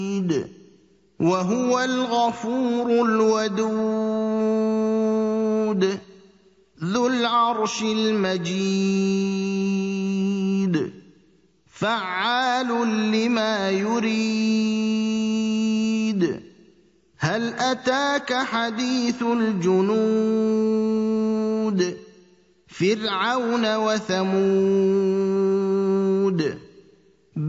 وهو الغفور الودود ذو العرش المجيد فعال لما يريد هل أتاك حديث الجنود فرعون وثمود